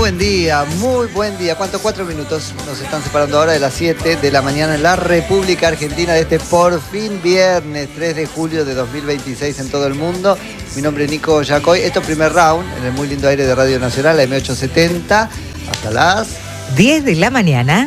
buen día, muy buen día. ¿Cuántos? 4 minutos nos están separando ahora de las 7 de la mañana en la República Argentina de este por fin viernes 3 de julio de 2026 en todo el mundo. Mi nombre es Nico Yacoy. Esto es primer round en el muy lindo aire de Radio Nacional, la M870, hasta las 10 de la mañana.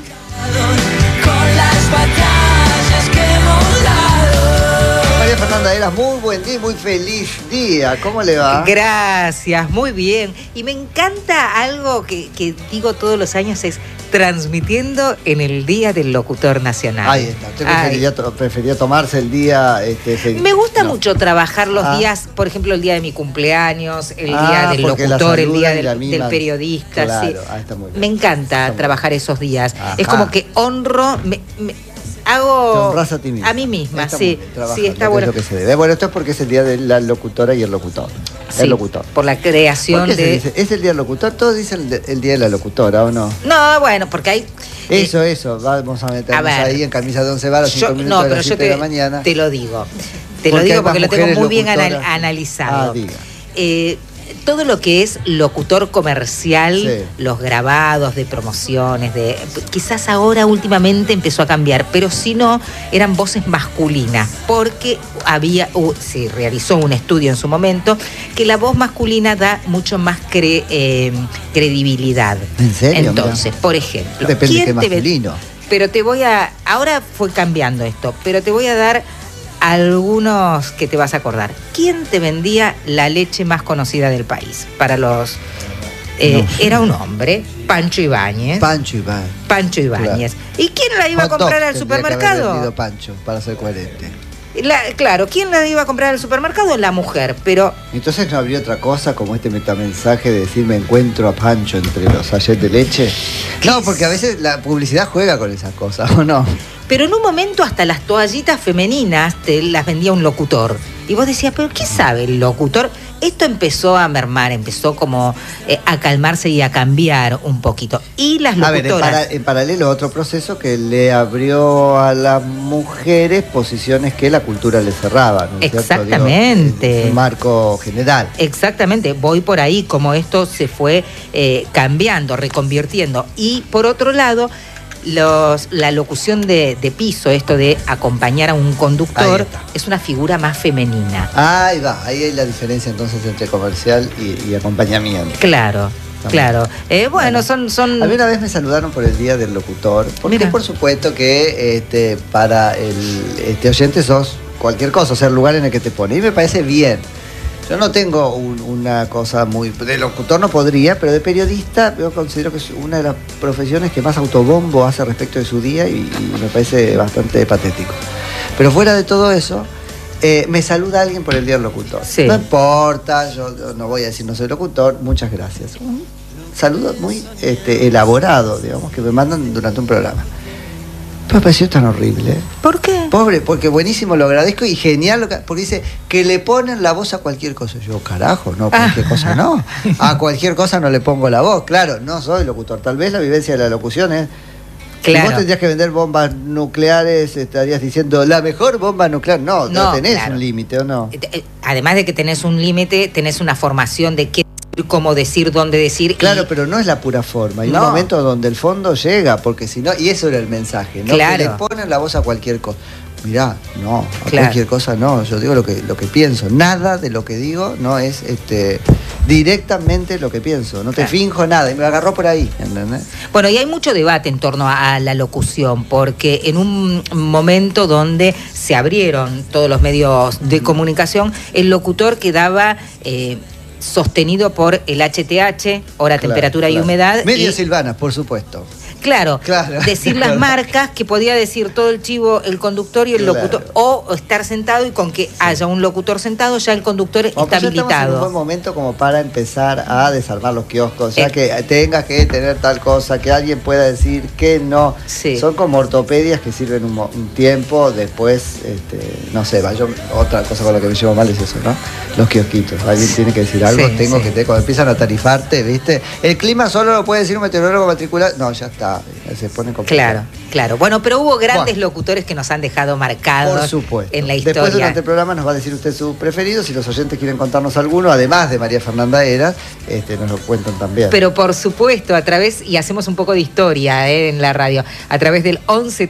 Con las batallas que hemos dado. María Fernanda Eras, muy buen día, muy feliz día. ¿Cómo le va? Gracias, muy bien. Y me encanta algo que digo todos los años, es transmitiendo en el Día del Locutor Nacional. Ahí está. ¿Usted prefería tomarse el día? Me gusta mucho trabajar los días, por ejemplo, el día de mi cumpleaños, el día del locutor, el día del periodista. Claro, sí. Está muy bien. Me encanta trabajar esos días. Ajá. Es como que honro, hago Te honras a ti misma. A mí misma, Está sí. Sí, está bueno. Es lo que se debe. Bueno, esto es porque es el día de la locutora y el locutor. Sí, el locutor. por la creación ¿Por qué se de... dice? ¿Es el día del locutor? Todos dicen el día de la locutora, ¿o no? No, bueno, porque hay... Eso. Vamos a meternos ahí en camisa de 11 varas, 5 minutos de las 7 de la mañana. Te lo digo. Te lo digo porque lo tengo muy bien analizado. Diga. Todo lo que es locutor comercial, Sí. los grabados de promociones, quizás ahora últimamente empezó a cambiar, pero si no, eran voces masculinas, porque se realizó un estudio en su momento que la voz masculina da mucho más credibilidad. ¿En serio? Entonces, Mira. por ejemplo, Depende de qué masculino. Pero ahora fue cambiando esto, pero te voy a dar algunos que te vas a acordar. ¿Quién te vendía la leche más conocida del país? Para los... Era un hombre, Pancho Ibáñez. Pancho Ibáñez. Claro. ¿Y quién la iba a comprar al supermercado? Pancho, para ser coherente. Claro, ¿quién la iba a comprar al supermercado? La mujer, pero... Entonces no habría otra cosa como este metamensaje de decir me encuentro a Pancho entre los sachets de leche. No, porque a veces la publicidad juega con esas cosas, ¿o no? Pero en un momento hasta las toallitas femeninas te las vendía un locutor. Y vos decías, ¿pero qué sabe el locutor? Esto empezó a mermar, empezó como a calmarse y a cambiar un poquito. Y las locutoras... A ver, en paralelo otro proceso que le abrió a las mujeres posiciones que la cultura les cerraba, ¿no es cierto? Exactamente. En un marco general. Exactamente, voy por ahí, como esto se fue cambiando, reconvirtiendo. Y por otro lado... la locución de piso, esto de acompañar a un conductor, es una figura más femenina. Ahí va, ahí hay la diferencia entonces entre comercial y acompañamiento. Claro. Bueno, son... A mí una vez me saludaron por el Día del Locutor, porque por supuesto que para el oyente sos cualquier cosa, o sea, el lugar en el que te pone. Y me parece bien. Yo no tengo una cosa muy... De locutor no podría, pero de periodista yo considero que es una de las profesiones que más autobombo hace respecto de su día y me parece bastante patético. Pero fuera de todo eso, me saluda alguien por el Día del Locutor. Sí. No importa, yo no voy a decir no soy locutor, muchas gracias. Un saludo muy elaborado, digamos, que me mandan durante un programa. Me pareció tan horrible. ¿Por qué? Pobre, porque buenísimo, lo agradezco y genial, porque dice que le ponen la voz a cualquier cosa. Yo, carajo, no, cualquier cosa no. A cualquier cosa no le pongo la voz. Claro, no soy locutor. Tal vez la vivencia de la locución es... Claro. Si vos tendrías que vender bombas nucleares, estarías diciendo la mejor bomba nuclear. No tenés un límite, ¿o no? Además de que tenés un límite, tenés una formación de qué, cómo decir, dónde decir. Claro, pero no es la pura forma. Hay un momento donde el fondo llega, porque si no, y eso era el mensaje, ¿no? Claro. Que le ponen la voz a cualquier cosa. Mirá, no, a cualquier cosa no. Yo digo lo que pienso. Nada de lo que digo no es directamente lo que pienso. No te finjo nada. Y me agarró por ahí, ¿entendés? Bueno, y hay mucho debate en torno a la locución, porque en un momento donde se abrieron todos los medios de comunicación, el locutor quedaba... sostenido por el HTH, hora, temperatura y humedad. Media Silvana, por supuesto. Claro, decir las marcas que podía decir todo el chivo, el conductor y el locutor, o estar sentado y con que haya un locutor sentado, ya el conductor está habilitado. Estamos en un buen momento como para empezar a desarmar los kioscos, ya que tengas que tener tal cosa, que alguien pueda decir que no. Sí. Son como ortopedias que sirven un tiempo, después, no sé, otra cosa con la que me llevo mal es eso, ¿no? Los kiosquitos. Alguien tiene que decir algo, cuando empiezan a tarifarte, ¿viste? El clima solo lo puede decir un meteorólogo matriculado. No, ya está. ya se pone complicado. Claro. Bueno, pero hubo grandes Bueno. locutores que nos han dejado marcados Por supuesto. en la historia. Después durante el programa nos va a decir usted su preferido. Si los oyentes quieren contarnos alguno, además de María Fernanda Heras, nos lo cuentan también. Pero por supuesto, y hacemos un poco de historia en la radio, a través del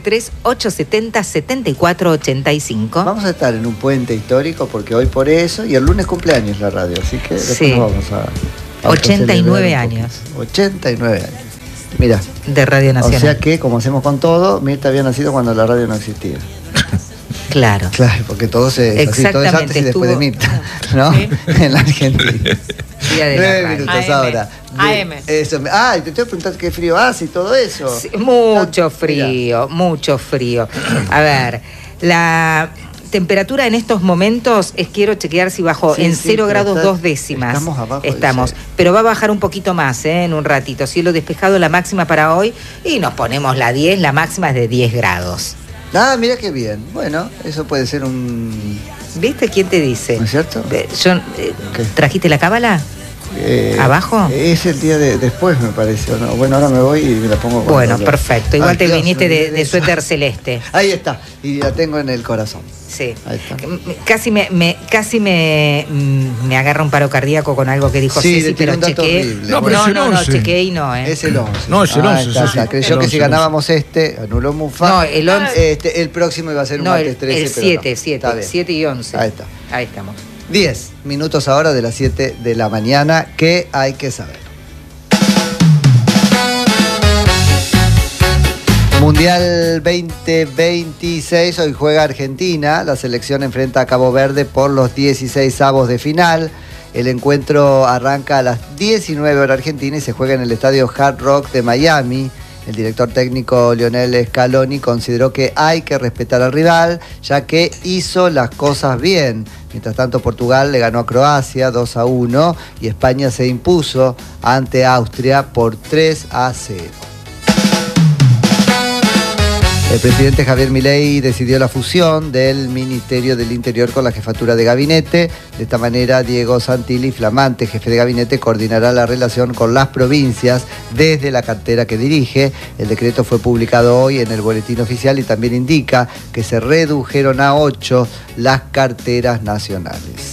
1138707485. Vamos a estar en un puente histórico porque hoy por eso, y el lunes cumpleaños la radio, así que después Sí. nos vamos a 89 celebrar un años. poquito. 89 años. Mira, De Radio Nacional. o sea que, como hacemos con todo, Mirta había nacido cuando la radio no existía. Claro. Claro, porque todo es así, todo es antes y después de Mirta, ¿no? Sí. En la Argentina. Día de la 9 radio. minutos AM. ahora. AM. Eso. Y te tengo que preguntar qué frío hace y todo eso. Sí, mucho Ah, frío, mucho frío. A ver, la temperatura en estos momentos quiero chequear si bajó Sí, en sí, 0 pero grados está- 2 décimas. estamos abajo del Estamos, cero. pero va a bajar un poquito más en un ratito. Cielo despejado, la máxima para hoy, y nos ponemos la 10, la máxima es de 10 grados. Mira qué bien. Bueno, eso puede ser un... ¿Viste quién te dice? ¿No es cierto? ¿Qué? ¿Trajiste la cábala? ¿Abajo? Es el día de después, me parece. ¿O no? Bueno, ahora me voy y me la pongo. Bueno, perfecto. Igual te Dios, viniste me olvidé de eso. suéter celeste. Ahí está. Y la tengo en el corazón. Sí. Ahí está. Casi me agarra un paro cardíaco con algo que dijo Sí, Ceci, le tiré pero un dato chequeé. horrible. No, pero es el no, 11. chequeé y no, Es el 11. No, es el 11, Está, sí, sí. Creyó El que 11, si el ganábamos anuló Mufa. No, el 11. El próximo iba a ser un No, martes 13. el pero 7, no. Está bien. 7 y 11. Ahí está. Ahí estamos. 10 minutos ahora de las 7 de la mañana. ¿Qué hay que saber? Mundial 2026, hoy juega Argentina, la selección enfrenta a Cabo Verde por los 16avos de final. El encuentro arranca a las 19 horas Argentina y se juega en el estadio Hard Rock de Miami. El director técnico Lionel Scaloni consideró que hay que respetar al rival, ya que hizo las cosas bien. Mientras tanto, Portugal le ganó a Croacia 2-1 y España se impuso ante Austria por 3-0. El presidente Javier Milei decidió la fusión del Ministerio del Interior con la Jefatura de Gabinete. De esta manera, Diego Santilli, flamante jefe de gabinete, coordinará la relación con las provincias desde la cartera que dirige. El decreto fue publicado hoy en el Boletín Oficial y también indica que se redujeron a 8 las carteras nacionales.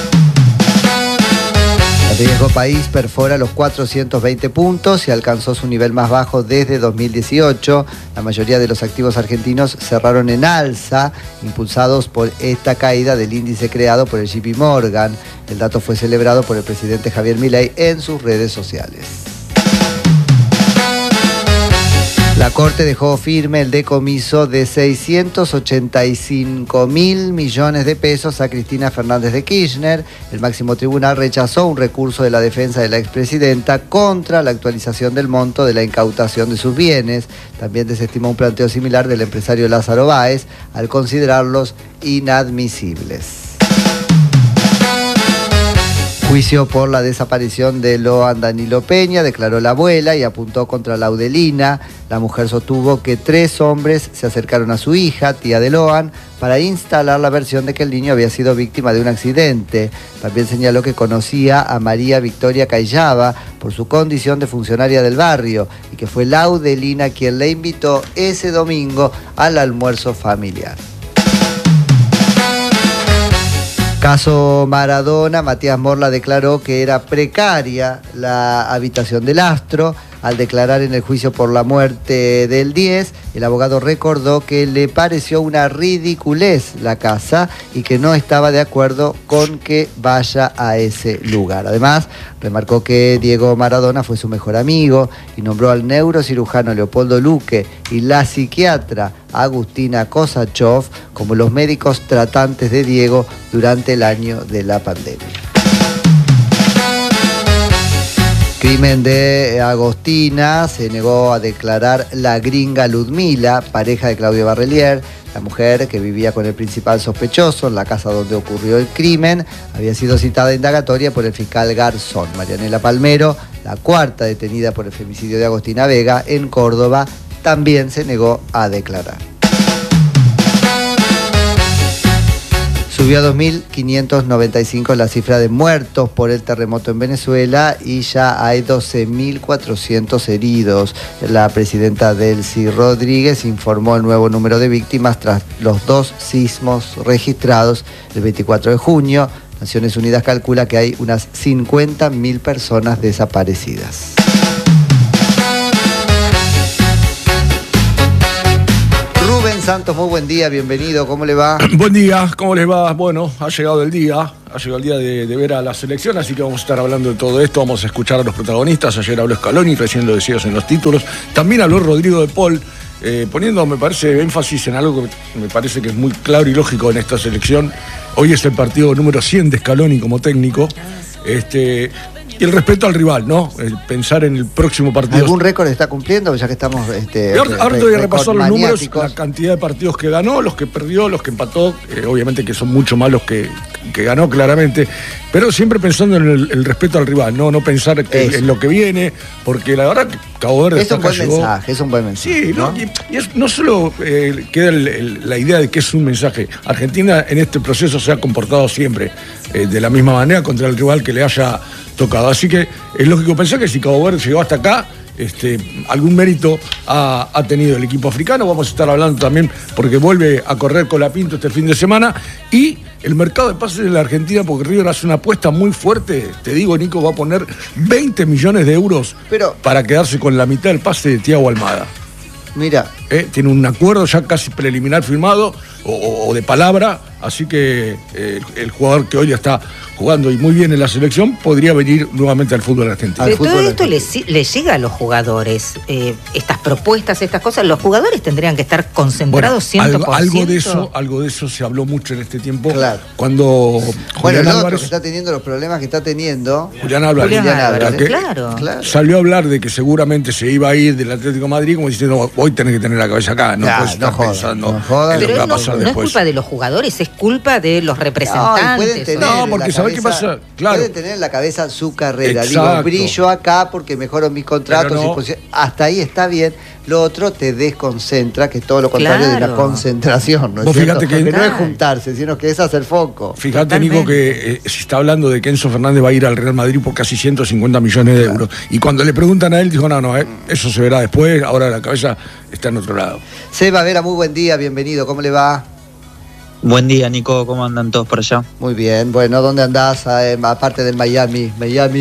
El riesgo país perfora los 420 puntos y alcanzó su nivel más bajo desde 2018. La mayoría de los activos argentinos cerraron en alza, impulsados por esta caída del índice creado por el JP Morgan. El dato fue celebrado por el presidente Javier Milei en sus redes sociales. La Corte dejó firme el decomiso de 685 mil millones de pesos a Cristina Fernández de Kirchner. El máximo tribunal rechazó un recurso de la defensa de la expresidenta contra la actualización del monto de la incautación de sus bienes. También desestimó un planteo similar del empresario Lázaro Báez al considerarlos inadmisibles. Juicio por la desaparición de Loan Danilo Peña, declaró la abuela y apuntó contra Laudelina. La mujer sostuvo que 3 hombres se acercaron a su hija, tía de Loan, para instalar la versión de que el niño había sido víctima de un accidente. También señaló que conocía a María Victoria Cayaba por su condición de funcionaria del barrio y que fue Laudelina quien le invitó ese domingo al almuerzo familiar. Caso Maradona, Matías Morla declaró que era precaria la habitación del astro. Al declarar en el juicio por la muerte del 10, el abogado recordó que le pareció una ridiculez la casa y que no estaba de acuerdo con que vaya a ese lugar. Además, remarcó que Diego Maradona fue su mejor amigo y nombró al neurocirujano Leopoldo Luque y la psiquiatra Agustina Kosachov como los médicos tratantes de Diego durante el año de la pandemia. Crimen de Agostina, se negó a declarar la gringa Ludmila, pareja de Claudio Barrelier. La mujer, que vivía con el principal sospechoso en la casa donde ocurrió el crimen, había sido citada a indagatoria por el fiscal Garzón. Marianela Palmero, la cuarta detenida por el femicidio de Agostina Vega en Córdoba, también se negó a declarar. Subió a 2.595 la cifra de muertos por el terremoto en Venezuela y ya hay 12.400 heridos. La presidenta Delcy Rodríguez informó el nuevo número de víctimas tras los 2 sismos registrados el 24 de junio. Naciones Unidas calcula que hay unas 50.000 personas desaparecidas. Rubén Santos, muy buen día, bienvenido, ¿cómo le va? Buen día, ¿cómo les va? Bueno, ha llegado el día de ver a la selección, así que vamos a estar hablando de todo esto, vamos a escuchar a los protagonistas. Ayer habló Scaloni, recién lo decías en los títulos, también habló Rodrigo de Paul, poniendo, me parece, énfasis en algo que me parece que es muy claro y lógico en esta selección. Hoy es el partido número 100 de Scaloni como técnico. Y el respeto al rival, ¿no? El pensar en el próximo partido. ¿Algún récord está cumpliendo? Ya que estamos... Ahora te voy a repasar los números, la cantidad de partidos que ganó, los que perdió, los que empató, obviamente que son mucho más los que ganó claramente, pero siempre pensando en el respeto al rival, no pensar en lo que viene, porque la verdad que Cabo Verde es un buen mensaje, es un buen mensaje. Sí, ¿no? Y no solo queda la idea de que es un mensaje. Argentina en este proceso se ha comportado siempre de la misma manera contra el rival que le haya tocado. Así que es lógico pensar que si Cabo Verde llegó hasta acá, algún mérito ha tenido el equipo africano. Vamos a estar hablando también porque vuelve a correr Colapinto este fin de semana y el mercado de pases de la Argentina, porque River hace una apuesta muy fuerte. Te digo, Nico, va a poner 20 millones de euros para quedarse con la mitad del pase de Thiago Almada. Mira. Tiene un acuerdo ya casi preliminar firmado o de palabra, así que el jugador que hoy ya está jugando y muy bien en la selección podría venir nuevamente al fútbol argentino. Pero todo esto le llega a los jugadores, estas propuestas, estas cosas. Los jugadores tendrían que estar concentrados 100%. Algo de eso se habló mucho en este tiempo. Claro. Cuando Julián Álvarez, que está teniendo los problemas que está teniendo. Julián Álvarez, claro. Salió a hablar de que seguramente se iba a ir del Atlético de Madrid, como diciendo, hoy tenés que tener la cabeza acá, no puedes estar pensando en lo que va a pasar después. No es culpa de los jugadores, es culpa de los representantes. Porque ¿sabés qué pasa? Claro. Pueden tener en la cabeza su carrera. Exacto. Digo, brillo acá porque mejoro mis contratos. Hasta ahí está bien. Lo otro te desconcentra, que es todo lo contrario de la concentración, ¿no es cierto? Fíjate que no es juntarse, sino que es hacer foco. Fíjate, Nico, que se está hablando de que Enzo Fernández va a ir al Real Madrid por casi 150 millones de euros. Y cuando le preguntan a él, dijo, no, eso se verá después, ahora la cabeza está en otro lado. Seba Vera, muy buen día, bienvenido, ¿cómo le va? Buen día, Nico, ¿cómo andan todos por allá? Muy bien, bueno, ¿dónde andás? Aparte del Miami.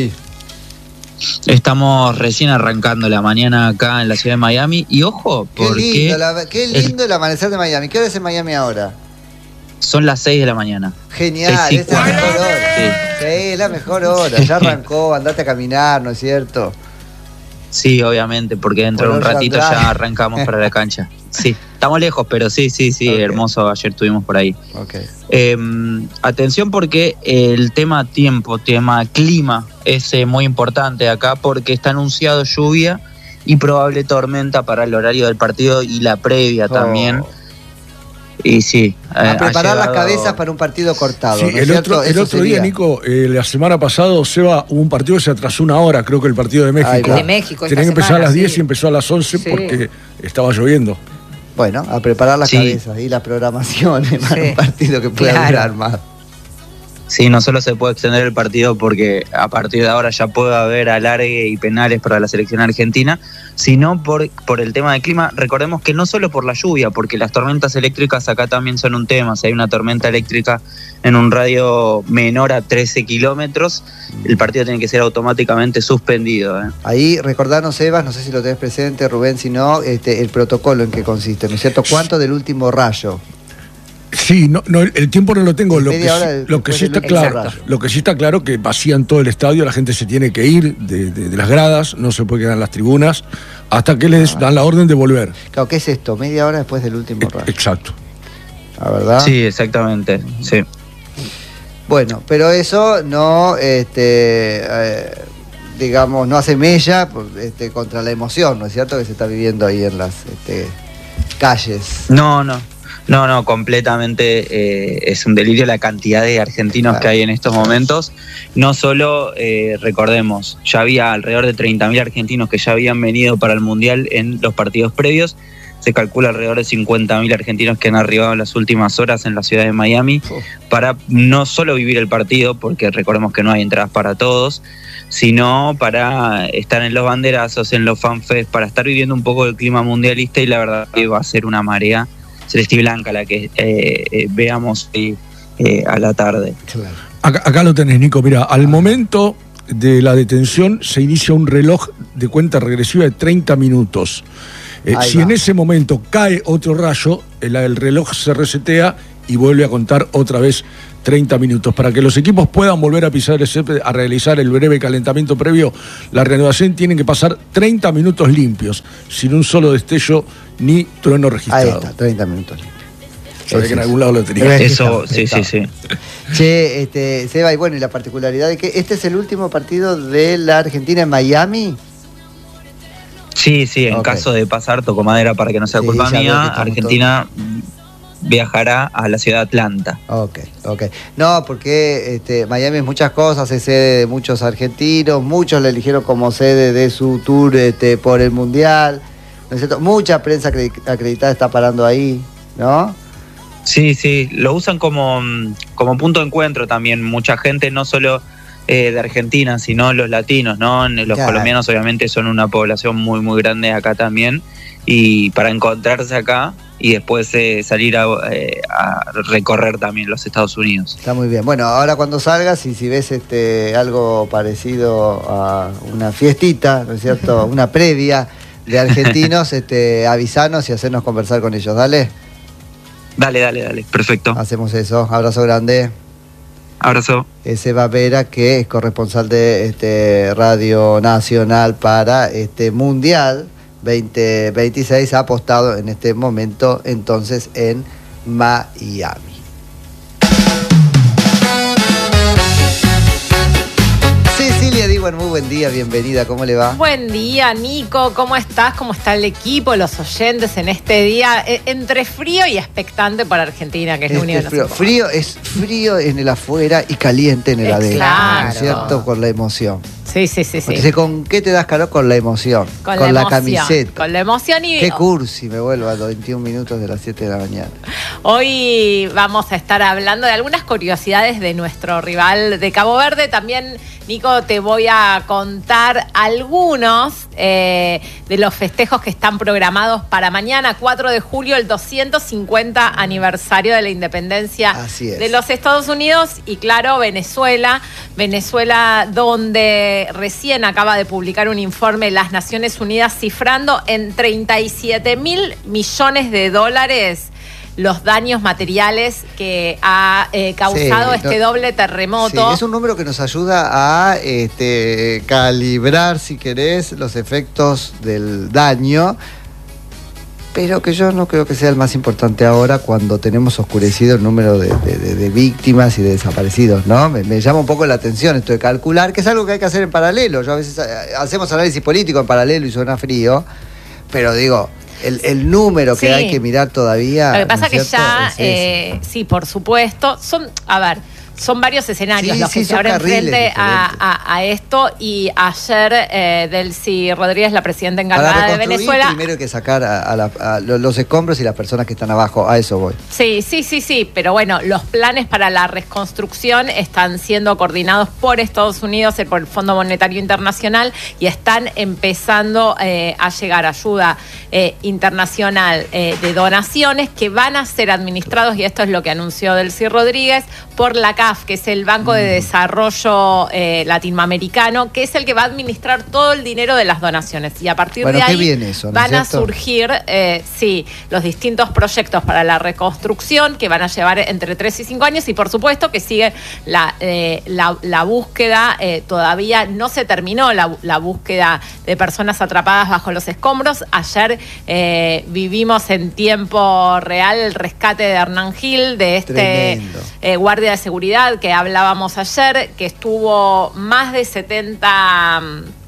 Estamos recién arrancando la mañana acá en la ciudad de Miami y ojo, porque... Qué lindo el amanecer de Miami. ¿Qué hora es en Miami ahora? Son las 6 de la mañana. Genial, esa es la mejor hora. Sí, es la mejor hora. Ya arrancó, andate a caminar, ¿no es cierto? Sí, obviamente, porque dentro de un ratito ya arrancamos para la cancha. Sí, estamos lejos, pero sí, okay. Hermoso, ayer estuvimos por ahí. Okay. Atención porque el tema tiempo, tema clima es muy importante acá porque está anunciado lluvia y probable tormenta para el horario del partido y la previa también. Y sí, a preparar las cabezas para un partido cortado. Sí, ¿no es cierto? El otro día, Nico, la semana pasada, Seba, hubo un partido que se atrasó 1 hora, creo que el partido de México. De México. Tenía que empezar a las 10 y empezó a las 11 porque estaba lloviendo. Bueno, a preparar las cabezas y las programaciones para un partido que pueda durar más. Sí, no solo se puede extender el partido porque a partir de ahora ya puede haber alargue y penales para la selección argentina, sino por el tema del clima. Recordemos que no solo por la lluvia, porque las tormentas eléctricas acá también son un tema. Si hay una tormenta eléctrica en un radio menor a 13 kilómetros, el partido tiene que ser automáticamente suspendido. Ahí, recordanos, Evas, no sé si lo tenés presente, Rubén, si no, el protocolo en qué consiste, ¿no es cierto? ¿Cuánto del último rayo? Sí, el tiempo no lo tengo. Lo que sí está claro que vacían todo el estadio, la gente se tiene que ir de las gradas, no se puede quedar en las tribunas, hasta que les dan la orden de volver. Claro, ¿qué es esto? Media hora después del último rayo. Exacto. ¿La verdad? Sí, exactamente, sí. Bueno, pero eso no, digamos, no hace mella contra la emoción, ¿no es cierto? Que se está viviendo ahí en las calles. No, completamente es un delirio la cantidad de argentinos que hay en estos momentos. No solo, recordemos, ya había alrededor de 30.000 argentinos que ya habían venido para el Mundial en los partidos previos. Se calcula alrededor de 50.000 argentinos que han arribado en las últimas horas en la ciudad de Miami para no solo vivir el partido, porque recordemos que no hay entradas para todos, sino para estar en los banderazos, en los fanfest, para estar viviendo un poco el clima mundialista, y la verdad que va a ser una marea celeste y blanca la que veamos a la tarde. Claro. Acá lo tenés, Nico. Mira, al momento de la detención se inicia un reloj de cuenta regresiva de 30 minutos. Si va. en ese momento cae otro rayo, el reloj se resetea y vuelve a contar otra vez 30 minutos. Para que los equipos puedan volver a pisar el césped, a realizar el breve calentamiento previo, la reanudación tiene que pasar 30 minutos limpios, sin un solo destello ni trueno registrado. Ahí está, 30 minutos. Sabía que en algún lado lo tenía. Eso, sí. Che, Seba, y bueno, y la particularidad de que este es el último partido de la Argentina en Miami. Sí, en caso de pasar, toco madera para que no sea culpa mía, Argentina viajará a la ciudad de Atlanta. Ok. No, porque Miami es muchas cosas, es sede de muchos argentinos, muchos la eligieron como sede de su tour por el Mundial, ¿no es cierto? Mucha prensa acreditada está parando ahí, ¿no? Sí, lo usan como punto de encuentro también, mucha gente, no solo de Argentina, sino los latinos, ¿no? Los colombianos obviamente son una población muy, muy grande acá también, y para encontrarse acá y después salir a recorrer también los Estados Unidos. Está muy bien. Bueno, ahora cuando salgas y si ves algo parecido a una fiestita, ¿no es cierto? Una previa de argentinos, avisanos y hacernos conversar con ellos. Dale. Dale, perfecto. Hacemos eso. Abrazo grande. Abrazo. Seba Vera, que es corresponsal de Radio Nacional para Mundial 2026, ha apostado en este momento entonces en Miami. Cecilia Diwan, muy buen día, bienvenida, ¿cómo le va? Buen día, Nico, ¿cómo estás? ¿Cómo está el equipo, los oyentes en este día entre frío y expectante para Argentina, que es lo único que nos importa? Frío es frío en el afuera y caliente en el adentro, claro. ¿no es cierto? Por la emoción. Sí. Entonces, ¿con qué te das calor? Con la emoción. Con la emoción, camiseta. Con la emoción y... Qué cursi, me vuelvo a los 21 minutos de las 7 de la mañana. Hoy vamos a estar hablando de algunas curiosidades de nuestro rival de Cabo Verde. También, Nico, te voy a contar algunos de los festejos que están programados para mañana, 4 de julio, el 250 aniversario de la independencia de los Estados Unidos. Y claro, Venezuela, donde recién acaba de publicar un informe las Naciones Unidas cifrando en 37.000 millones de dólares los daños materiales que ha causado doble terremoto. Sí, es un número que nos ayuda a calibrar, si querés, los efectos del daño, pero que yo no creo que sea el más importante ahora cuando tenemos oscurecido el número de víctimas y de desaparecidos, ¿no? Me llama un poco la atención esto de calcular, que es algo que hay que hacer en paralelo. Yo a veces hacemos análisis político en paralelo y suena frío, pero digo, el número que hay que mirar todavía. Lo que pasa ¿no es que ya, sí, por supuesto, son varios escenarios los que se abren frente a esto, y ayer Delcy Rodríguez, la presidenta encargada de Venezuela... Primero hay que sacar a los escombros y las personas que están abajo, a eso voy. Sí, pero bueno, los planes para la reconstrucción están siendo coordinados por Estados Unidos, por el Fondo Monetario Internacional, y están empezando a llegar ayuda internacional de donaciones que van a ser administrados, y esto es lo que anunció Delcy Rodríguez, por la CAF, que es el Banco de Desarrollo Latinoamericano, que es el que va a administrar todo el dinero de las donaciones. Y a partir de ahí van a surgir los distintos proyectos para la reconstrucción, que van a llevar entre 3 y 5 años, y por supuesto que sigue la búsqueda. Todavía no se terminó la búsqueda de personas atrapadas bajo los escombros. Ayer vivimos en tiempo real el rescate de Hernán Gil, de este guardia de seguridad que hablábamos ayer, que estuvo más de 70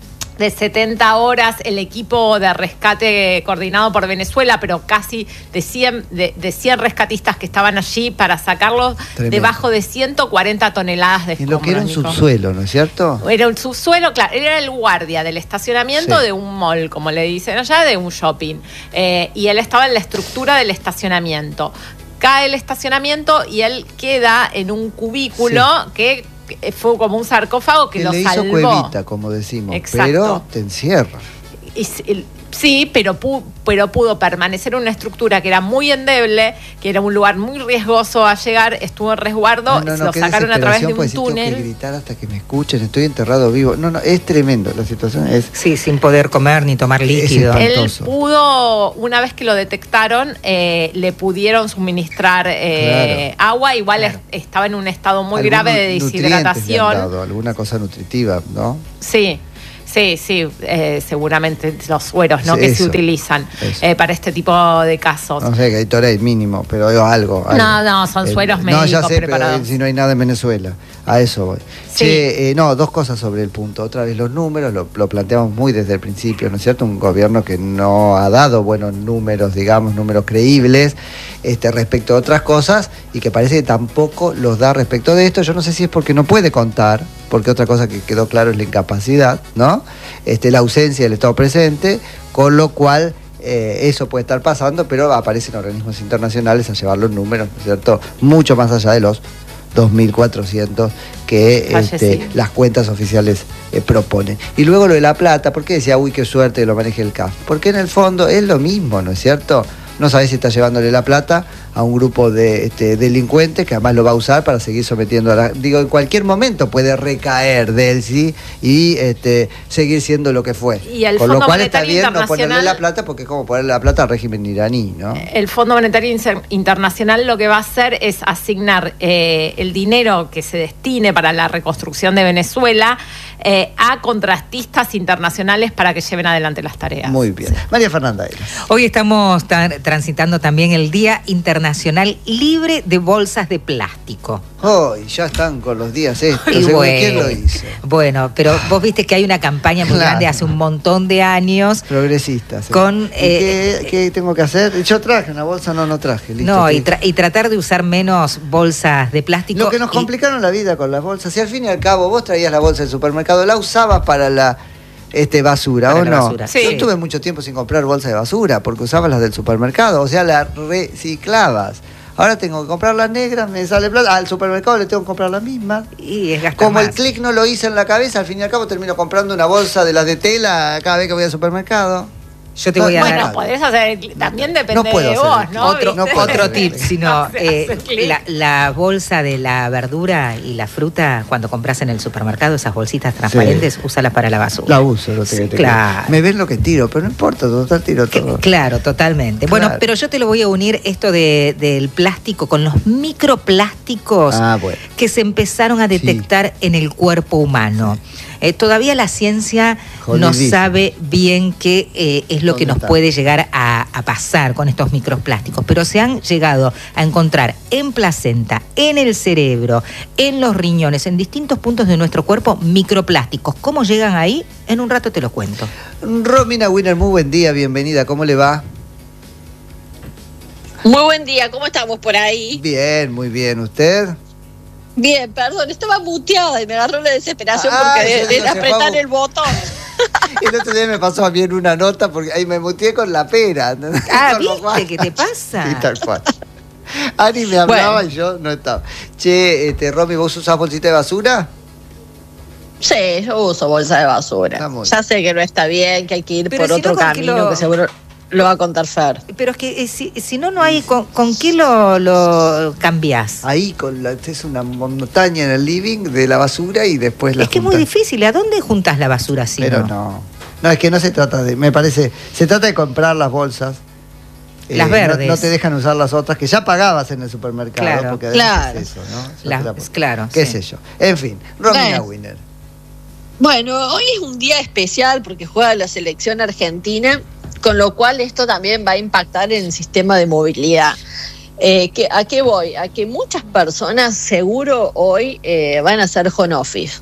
de 70 horas, el equipo de rescate coordinado por Venezuela, pero casi de 100 rescatistas que estaban allí para sacarlos. Tremendo. Debajo de 140 toneladas de escombros. En lo que era un subsuelo, ¿no es cierto? Era un subsuelo, claro, él era el guardia del estacionamiento de un mall, como le dicen allá, de un shopping. Y él estaba en la estructura del estacionamiento. Cae el estacionamiento y él queda en un cubículo que fue como un sarcófago que lo salvó. Le hizo cuevita, como decimos. Exacto. Pero te encierra. Sí, pero pudo permanecer en una estructura que era muy endeble, que era un lugar muy riesgoso a llegar, estuvo en resguardo, lo sacaron a través de un túnel. Tengo que gritar hasta que me escuchen, estoy enterrado vivo. No, es tremendo, la situación es... Sí, sin poder comer ni tomar líquido. Él pudo, una vez que lo detectaron, le pudieron suministrar agua, igual estaba en un estado muy grave de deshidratación. Alguna cosa nutritiva, ¿no? Sí. Sí, seguramente los sueros, ¿no? Que se utilizan para este tipo de casos. No sé, Gatorade mínimo, pero algo. No, son sueros médicos ya sé, preparados. Pero si no hay nada en Venezuela, a eso voy. Sí. Dos cosas sobre el punto. Otra vez los números, lo planteamos muy desde el principio, ¿no es cierto? Un gobierno que no ha dado buenos números, digamos, números creíbles respecto a otras cosas y que parece que tampoco los da respecto de esto. Yo no sé si es porque no puede contar, porque otra cosa que quedó claro es la incapacidad, ¿no? La ausencia del Estado presente, con lo cual eso puede estar pasando, pero aparecen organismos internacionales a llevar los números, ¿no es cierto? Mucho más allá de los 2.400 que las cuentas oficiales proponen. Y luego lo de la plata, ¿por qué decía, uy, qué suerte que lo maneje el CAF? Porque en el fondo es lo mismo, ¿no es cierto? No sabés si está llevándole la plata a un grupo de delincuentes que además lo va a usar para seguir sometiendo a la... Digo, en cualquier momento puede recaer de él, ¿sí? Y seguir siendo lo que fue. Y el Con Fondo lo cual Monetario está bien no Internacional, ponerle la plata, porque es como ponerle la plata al régimen iraní, ¿no? El Fondo Monetario Internacional lo que va a hacer es asignar el dinero que se destine para la reconstrucción de Venezuela a contratistas internacionales para que lleven adelante las tareas. Muy bien. María Fernanda. Hoy estamos transitando también el Día Internacional Libre de Bolsas de Plástico. Hoy ya están con los días estos. ¿Quién lo hizo? Bueno, pero vos viste que hay una campaña muy grande hace un montón de años. Progresistas. Con, ¿Qué tengo que hacer? Yo traje una bolsa, no traje. Listo, no, y tratar de usar menos bolsas de plástico. Lo que nos complicaron la vida con las bolsas. Si al fin y al cabo vos traías la bolsa del supermercado, la usabas para la basura, para ¿o no? Basura. Sí. Yo estuve mucho tiempo sin comprar bolsa de basura porque usabas las del supermercado, o sea, las reciclabas. Ahora tengo que comprar las negras, me sale plata. Al supermercado le tengo que comprar las mismas. Y es gastar Como más. El clic no lo hice en la cabeza, al fin y al cabo termino comprando una bolsa de las de tela cada vez que voy al supermercado. Yo te voy a dar... Bueno, podés hacer, también depende de vos, ¿no? Otro tip, sino la bolsa de la verdura y la fruta, cuando compras en el supermercado, esas bolsitas transparentes, úsalas para la basura. La uso, lo que claro. Me ven lo que tiro, pero no importa, total tiro todo. Claro, totalmente. Claro. Bueno, pero yo te lo voy a unir esto del plástico con los microplásticos que se empezaron a detectar en el cuerpo humano. Todavía la ciencia no sabe bien qué es lo que nos puede llegar a pasar con estos microplásticos, pero se han llegado a encontrar en placenta, en el cerebro, en los riñones, en distintos puntos de nuestro cuerpo, microplásticos. ¿Cómo llegan ahí? En un rato te lo cuento. Romina Winner, muy buen día, bienvenida, ¿cómo le va? Muy buen día, ¿cómo estamos por ahí? Bien, muy bien, ¿usted? Bien, perdón, estaba muteada y me agarró la desesperación porque de apretar el botón. El otro día me pasó a mí en una nota porque ahí me muteé con la pera. ¿Viste qué te pasa? Sí, tal cual. Ani me hablaba y yo no estaba. Che, Romy, ¿vos usás bolsita de basura? Sí, yo uso bolsa de basura. Ya sé que no está bien, que hay que ir por otro camino que seguro lo va a contar Fer. Pero es que si no hay, ¿con qué lo cambiás? Ahí es una montaña en el living de la basura y después la Es que es muy difícil. ¿A dónde juntas la basura así? Pero no, es que no se trata de... Me parece... Se trata de comprar las bolsas. Las verdes. No te dejan usar las otras que ya pagabas en el supermercado. Claro, porque además es eso, ¿no? Claro. ¿Qué sé yo? En fin, Romina Winner. Bueno, hoy es un día especial porque juega la selección argentina, con lo cual esto también va a impactar en el sistema de movilidad. ¿A qué voy? A que muchas personas seguro hoy van a hacer home office.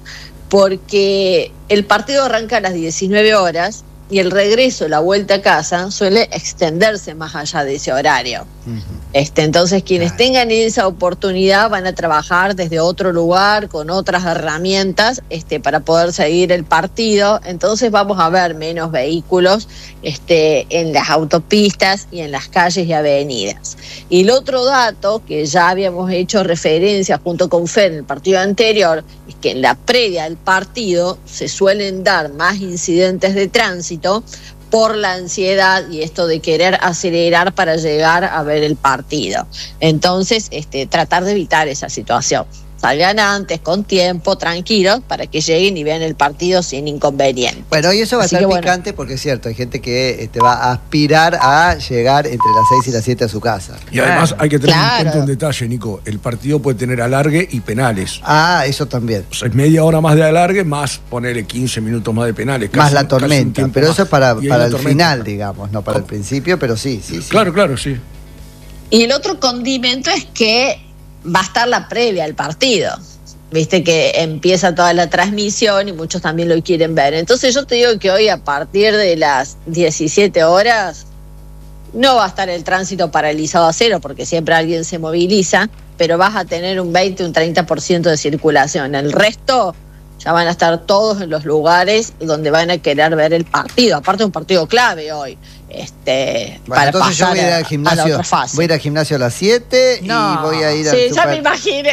porque el partido arranca a las 19 horas y el regreso, la vuelta a casa, suele extenderse más allá de ese horario. Entonces, quienes tengan esa oportunidad van a trabajar desde otro lugar, con otras herramientas, para poder seguir el partido. Entonces vamos a ver menos vehículos en las autopistas y en las calles y avenidas. Y el otro dato, que ya habíamos hecho referencia junto con Fer en el partido anterior, es que en la previa del partido se suelen dar más incidentes de tránsito por la ansiedad y esto de querer acelerar para llegar a ver el partido. Entonces, tratar de evitar esa situación. Salgan antes, con tiempo, tranquilos, para que lleguen y vean el partido sin inconveniente. Bueno, y eso va a estar picante porque es cierto, hay gente que va a aspirar a llegar entre las 6 y las 7 a su casa. Y además hay que tener en cuenta un detalle, Nico. El partido puede tener alargue y penales. Ah, eso también. O sea, es media hora más de alargue, más ponerle 15 minutos más de penales. Más la tormenta, pero eso es para el final, digamos, no para el ¿Cómo? Principio, pero sí. Claro, sí. Y el otro condimento es que va a estar la previa al partido. Viste que empieza toda la transmisión y muchos también lo quieren ver. Entonces yo te digo que hoy a partir de las 17 horas no va a estar el tránsito paralizado a cero, porque siempre alguien se moviliza, pero vas a tener un 20, un 30% de circulación. El resto ya van a estar todos en los lugares donde van a querer ver el partido. Aparte, un partido clave hoy. Para entonces yo pasar voy a ir al gimnasio. a la otra fase. Voy a ir al gimnasio a las 7 y voy a ir ya me imaginé.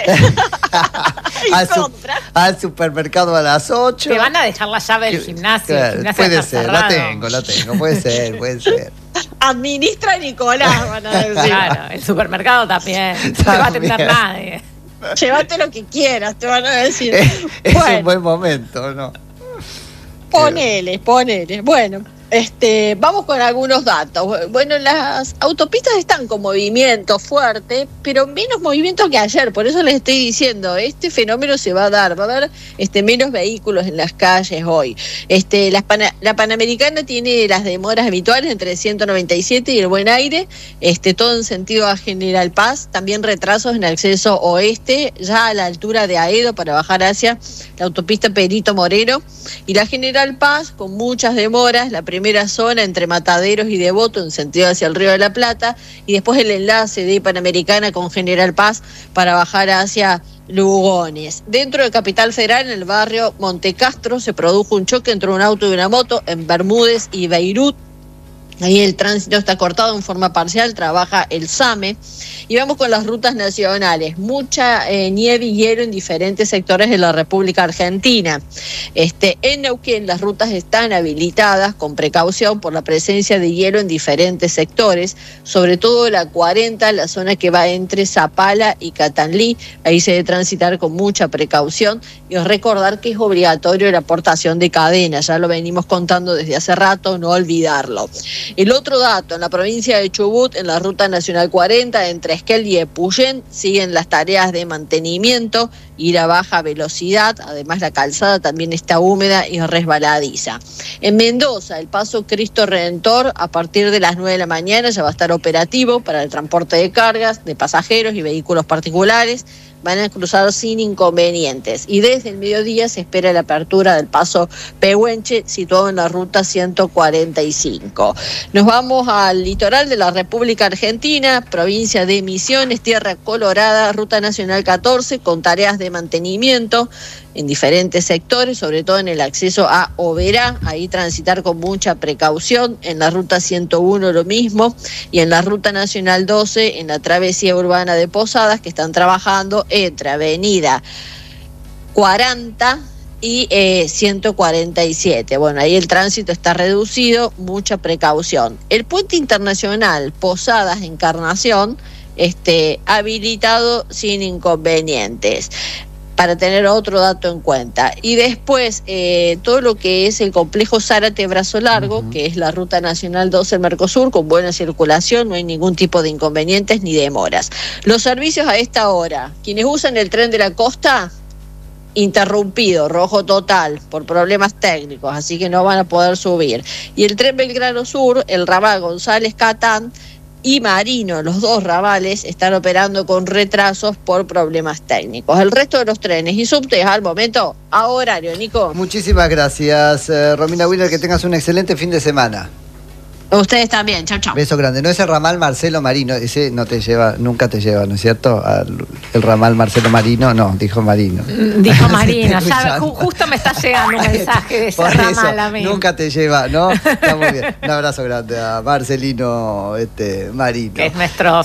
al supermercado a las 8. Te van a dejar la llave del gimnasio. Claro, El gimnasio puede está ser, cerrado. la tengo, puede ser. Administra Nicolás, van a decir. Claro, el supermercado también. No te va a atender nadie. Llévate lo que quieras, te van a decir. Es un buen momento, ¿no? Ponele. Bueno, vamos con algunos datos. Bueno, las autopistas están con movimiento fuerte, pero menos movimiento que ayer. Por eso les estoy diciendo, este fenómeno se va a dar. Va a haber menos vehículos en las calles hoy. La Panamericana tiene las demoras habituales entre 197 y el Buen Aire, todo en sentido a General Paz. También retrasos en acceso oeste, ya a la altura de Aedo para bajar hacia la autopista Perito Moreno. Y la General Paz con muchas demoras, la primera zona entre Mataderos y Devoto en sentido hacia el Río de la Plata, y después el enlace de Panamericana con General Paz para bajar hacia Lugones. Dentro de Capital Federal, en el barrio Montecastro, se produjo un choque entre un auto y una moto en Bermúdez y Beirut. Ahí el tránsito está cortado en forma parcial, trabaja el SAME. Y vamos con las rutas nacionales. Mucha nieve y hielo en diferentes sectores de la República Argentina. En Neuquén las rutas están habilitadas con precaución por la presencia de hielo en diferentes sectores, sobre todo la 40, la zona que va entre Zapala y Catanlí. Ahí se debe transitar con mucha precaución y recordar que es obligatorio la aportación de cadenas. Ya lo venimos contando desde hace rato, no olvidarlo. El otro dato, en la provincia de Chubut, en la ruta nacional 40, entre Esquel y Epuyén, siguen las tareas de mantenimiento, ir a baja velocidad, además la calzada también está húmeda y resbaladiza. En Mendoza, el paso Cristo Redentor, a partir de las 9 de la mañana ya va a estar operativo para el transporte de cargas, de pasajeros y vehículos particulares. Van a cruzar sin inconvenientes. Y desde el mediodía se espera la apertura del paso Pehuenche, situado en la ruta 145. Nos vamos al litoral de la República Argentina, provincia de Misiones, Tierra Colorada, ruta nacional 14, con tareas de mantenimiento en diferentes sectores, sobre todo en el acceso a Oberá, ahí transitar con mucha precaución. En la ruta 101 lo mismo, y en la ruta nacional 12, en la travesía urbana de Posadas, que están trabajando entre avenida 40 y 147. Bueno, ahí el tránsito está reducido, mucha precaución. El puente internacional Posadas Encarnación, habilitado sin inconvenientes, para tener otro dato en cuenta. Y después, todo lo que es el complejo Zárate-Brazo Largo, que es la ruta nacional 12 Mercosur, con buena circulación, no hay ningún tipo de inconvenientes ni demoras. Los servicios a esta hora, quienes usan el tren de la costa, interrumpido, rojo total, por problemas técnicos, así que no van a poder subir. Y el tren Belgrano Sur, el ramal González Catán, y Marino, los dos ramales, están operando con retrasos por problemas técnicos. El resto de los trenes y subtes al momento a horario, Nico. Muchísimas gracias, Romina Wheeler, que tengas un excelente fin de semana. Ustedes también, chau, chau. Beso grande. No es el ramal Marcelo Marino, ese no te lleva, nunca te lleva, ¿no es cierto? El ramal Marcelo Marino, no, dijo Marino. Dijo Marino, ya justo me está llegando un mensaje de ese Por ramal eso, a mí. nunca te lleva, ¿no? Está muy bien. Un abrazo grande a Marcelino Marino. Que es nuestro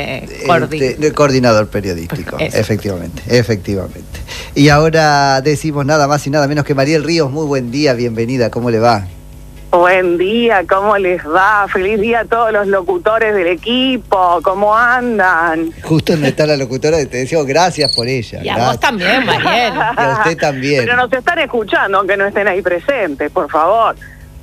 coordinador periodístico, Eso. efectivamente. Y ahora decimos nada más y nada menos que Mariel Ríos, muy buen día, bienvenida, ¿cómo le va? Buen día, ¿cómo les va? Feliz día a todos los locutores del equipo, ¿cómo andan? Justo no está la locutora, te decimos gracias por ella. Y a gracias. vos también, Mariel. Y a usted también. Pero nos están escuchando, aunque no estén ahí presentes, por favor.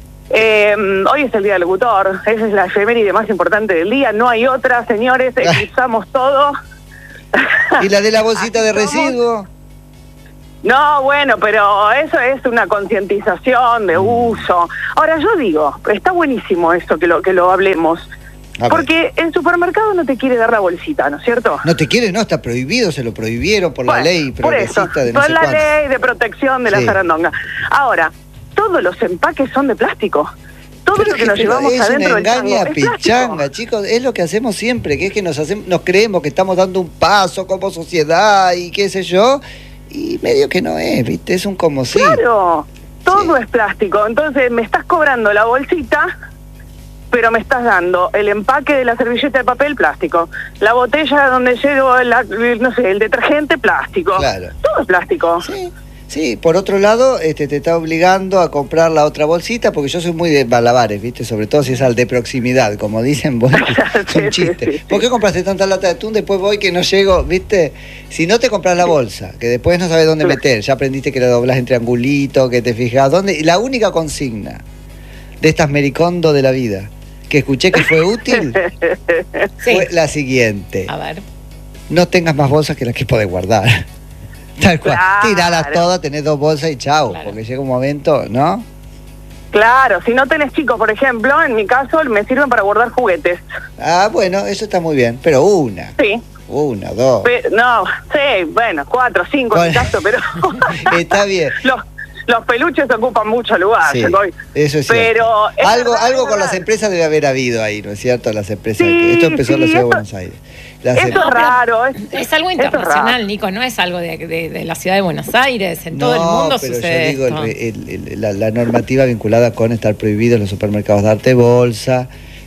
Hoy es el Día del Locutor, esa es la efeméride más importante del día, no hay otra, señores, eclipsamos todo. ¿Y la de la bolsita de residuo? No, bueno, pero eso es una concientización de uso. Ahora, yo digo, está buenísimo esto que lo hablemos. Porque el supermercado no te quiere dar la bolsita, ¿no es cierto? No te quiere, no, está prohibido, se lo prohibieron por la ley progresista de no por sé la cuánto. ley de protección de la zarandonga. Ahora, todos los empaques son de plástico. Todo Pero lo que nos llevamos es adentro una del tango engaña es pichanga, plástico. chicos, es lo que hacemos siempre, que es que nos creemos que estamos dando un paso como sociedad y qué sé yo, y medio que no es, ¿viste? Es un como sí. Claro, todo es plástico. Entonces me estás cobrando la bolsita, pero me estás dando el empaque de la servilleta de papel, plástico. La botella donde llevo, el detergente, plástico. Claro. Todo es plástico. Sí, por otro lado, te está obligando a comprar la otra bolsita, porque yo soy muy de malabares, ¿viste? Sobre todo si es al de proximidad, como dicen, bueno, es un chiste. sí. ¿Por qué compraste tanta lata de atún? Después voy que no llego, ¿viste? Si no te compras la bolsa, que después no sabes dónde meter, ya aprendiste que la doblás en triangulito, que te fijas dónde. Y la única consigna de estas mericondo de la vida que escuché que fue útil fue la siguiente. A ver. No tengas más bolsas que las que podés guardar. Tal cual. Claro. Tiralas todas, tenés 2 bolsas y chau. Claro. Porque llega un momento, ¿no? Claro, si no tenés chicos, por ejemplo, en mi caso me sirven para guardar juguetes. Ah, bueno, eso está muy bien. Pero una. Sí. 1, 2. No, sí, bueno, 4, 5 en mi caso, pero... Está bien. Los peluches ocupan mucho lugar. Sí, eso es pero cierto. Algo con las empresas debe haber habido ahí, ¿no es cierto? Las empresas. Sí, esto empezó en la ciudad de Buenos Aires. Eso es raro. Es algo internacional, Nico, no es algo de la ciudad de Buenos Aires. En todo el mundo pero sucede yo digo, esto. la normativa vinculada con estar prohibido en los supermercados darte bolsa.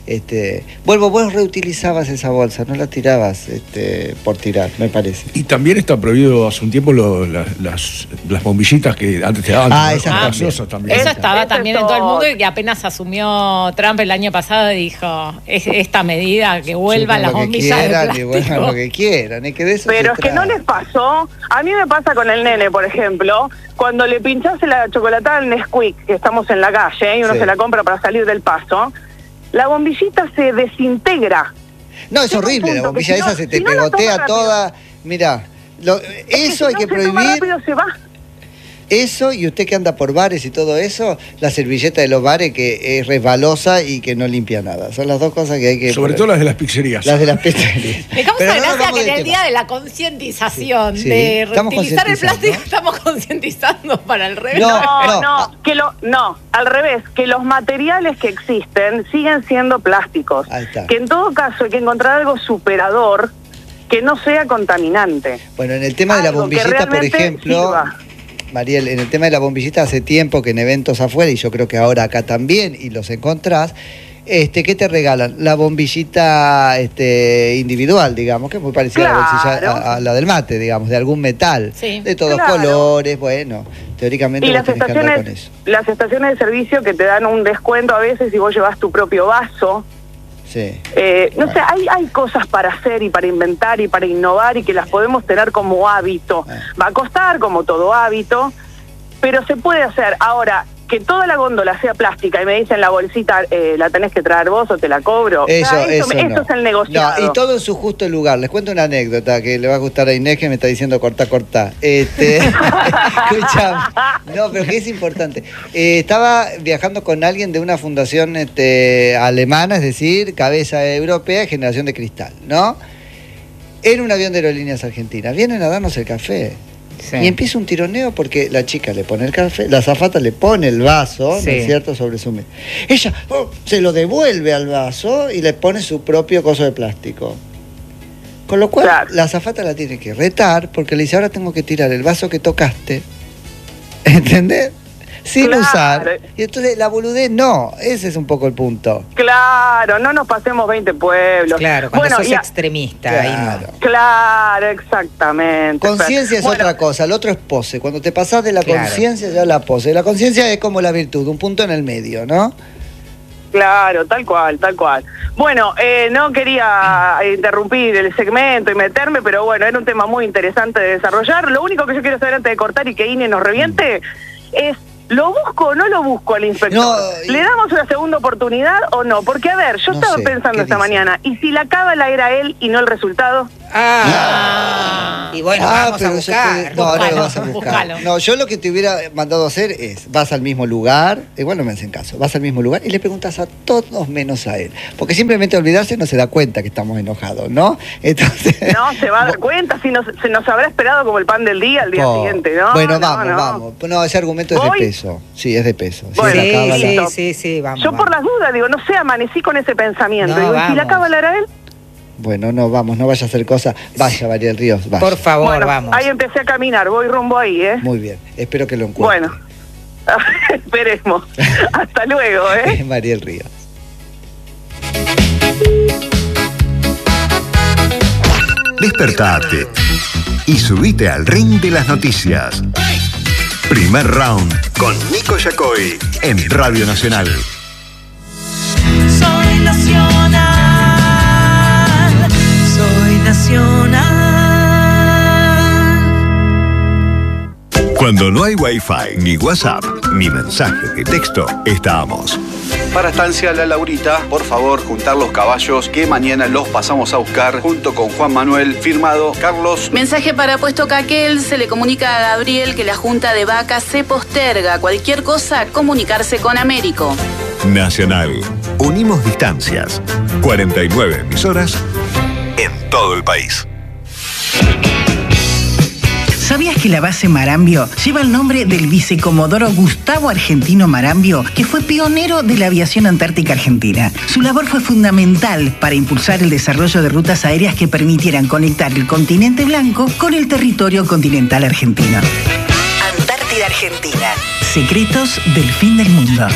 Vos reutilizabas esa bolsa, no la tirabas por tirar, me parece. Y también está prohibido hace un tiempo las bombillitas que antes te daban. Esas gaseosas también. Eso estaba también en todo el mundo y que apenas asumió Trump el año pasado dijo esta medida que vuelvan las bombillas de plástico. Que vuelvan lo que quieran, es que de eso pero se es que no les pasó. A mí me pasa con el nene, por ejemplo, cuando le pinchás la chocolatada al Nesquik, que estamos en la calle y uno se la compra para salir del paso, la bombillita se desintegra. No, es horrible, la bombilla esa se te pegotea toda. Mirá, eso hay que prohibir. Rápido se va. Eso, y usted que anda por bares y todo eso, la servilleta de los bares que es resbalosa y que no limpia nada. Son las dos cosas que hay que... Sobre todo las de las pizzerías. Las de las pizzerías. Me causa gracia que en el día de la concientización de reutilizar el plástico, ¿no? Estamos concientizando para el revés. No, al revés, que los materiales que existen siguen siendo plásticos. Ahí está. Que en todo caso hay que encontrar algo superador que no sea contaminante. Bueno, en el tema de la bombillita, por ejemplo... Sirva. Mariel, en el tema de la bombillita hace tiempo que en eventos afuera, y yo creo que ahora acá también, y los encontrás, ¿qué te regalan? La bombillita individual, digamos, que es muy parecida a la bolsilla, a la del mate, digamos, de algún metal, de todos colores, bueno, teóricamente vos tenés que andar con eso. Las estaciones de servicio que te dan un descuento a veces si vos llevas tu propio vaso. Sí. No sé, hay cosas para hacer y para inventar y para innovar y que las podemos tener como hábito. Va a costar como todo hábito, pero se puede hacer. Ahora, que toda la góndola sea plástica y me dicen la bolsita la tenés que traer vos o te la cobro. Eso no. es el negociado. No, y todo en su justo lugar. Les cuento una anécdota que le va a gustar a Inés, que me está diciendo cortá. Escuchame. No, pero que es importante. Estaba viajando con alguien de una fundación alemana, es decir, cabeza europea, generación de cristal, ¿no? En un avión de Aerolíneas Argentinas. Vienen a darnos el café. Sí. Y empieza un tironeo porque la chica le pone el café, la azafata le pone el vaso, sí, ¿no es cierto?, sobre su mesa. Ella se lo devuelve al vaso y le pone su propio coso de plástico. Con lo cual, claro, la azafata la tiene que retar porque le dice, ahora tengo que tirar el vaso que tocaste, ¿entendés? Sin usar. Y entonces la boludez no, ese es un poco el punto. Claro, no nos pasemos 20 pueblos. Claro, cuando sos extremista, claro, ahí no. Claro, exactamente. Conciencia es otra cosa, el otro es pose. Cuando te pasás de la conciencia ya la pose. La conciencia es como la virtud, un punto en el medio, ¿no? Claro, tal cual. Bueno, no quería interrumpir el segmento y meterme, pero bueno, era un tema muy interesante de desarrollar. Lo único que yo quiero saber antes de cortar y que Ine nos reviente es, ¿lo busco o no lo busco al inspector? No, ¿le damos una segunda oportunidad o no? Porque, a ver, yo estaba pensando esta mañana, ¿y si la cábala era él y no el resultado? Y bueno, vamos a buscar. No lo vas a buscar. No, yo lo que te hubiera mandado a hacer es, vas al mismo lugar, igual no me hacen caso, vas al mismo lugar y le preguntas a todos menos a él. Porque simplemente olvidarse no se da cuenta que estamos enojados, ¿no? Entonces, no, se va a dar cuenta, si se nos habrá esperado como el pan del día al día siguiente, ¿no? Bueno, vamos. No, ese argumento es de peso. Sí, es de peso. Bueno, sí, vamos. Yo por las dudas digo, no sé, amanecí con ese pensamiento. Digo, ¿y si la cábala era él? Bueno, no vaya a hacer cosas. Vaya, Mariel Ríos, vaya. Por favor, vamos. Ahí empecé a caminar, voy rumbo ahí, ¿eh? Muy bien, espero que lo encuentre. Bueno, esperemos. Hasta luego, ¿eh? Mariel Ríos. Despertate y subite al ring de las noticias. Primer round con Nico Yacoy en Radio Nacional. Soy nacional, soy nacional. Cuando no hay Wi-Fi, ni WhatsApp, ni mensaje de texto, estamos. Para Estancia La Laurita, por favor, juntar los caballos que mañana los pasamos a buscar junto con Juan Manuel, firmado Carlos. Mensaje para Puesto Caquel, se le comunica a Gabriel que la junta de vacas se posterga. Cualquier cosa, comunicarse con Américo. Nacional. Unimos distancias. 49 emisoras en todo el país. ¿Sabías que la base Marambio lleva el nombre del vicecomodoro Gustavo Argentino Marambio, que fue pionero de la aviación antártica argentina? Su labor fue fundamental para impulsar el desarrollo de rutas aéreas que permitieran conectar el continente blanco con el territorio continental argentino. Antártida Argentina. Secretos del fin del mundo.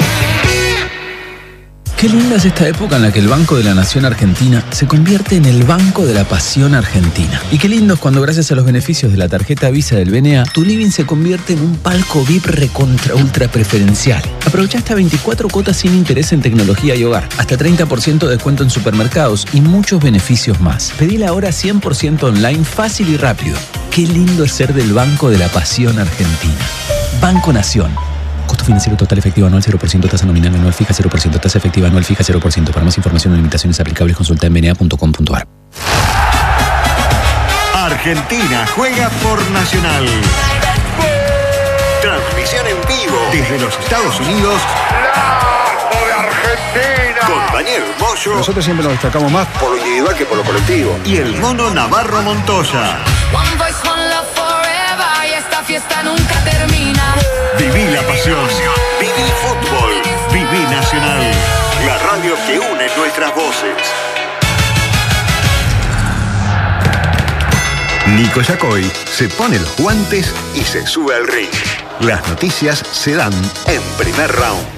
Qué linda es esta época en la que el Banco de la Nación Argentina se convierte en el Banco de la Pasión Argentina. Y qué lindo es cuando, gracias a los beneficios de la tarjeta Visa del BNA, tu living se convierte en un palco VIP recontra ultra preferencial. Aprovecha hasta 24 cuotas sin interés en tecnología y hogar, hasta 30% de descuento en supermercados y muchos beneficios más. Pedila ahora 100% online, fácil y rápido. Qué lindo es ser del Banco de la Pasión Argentina. Banco Nación. Costo financiero total efectivo anual 0%, tasa nominal anual fija 0%, tasa efectiva anual fija 0%. Para más información o limitaciones aplicables, consulta en bna.com.ar. Argentina juega por Nacional. Transmisión en vivo desde los Estados Unidos. ¡La de Argentina! Con Daniel Moyo. Nosotros siempre nos destacamos más por lo individual que por lo colectivo. Y el mono Navarro Montoya. One voice, one love forever. Y esta fiesta nunca termina. Viví la pasión. Viví fútbol. Viví Nacional. La radio que une nuestras voces. Nico Yacoy se pone los guantes y se sube al ring. Las noticias se dan en Primer Round.